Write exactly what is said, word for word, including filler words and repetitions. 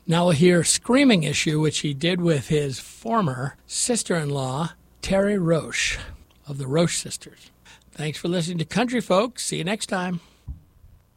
Now we'll hear Screaming Issue, which he did with his former sister-in-law, Terry Roche, of the Roche Sisters. Thanks for listening to Country Folks. See you next time.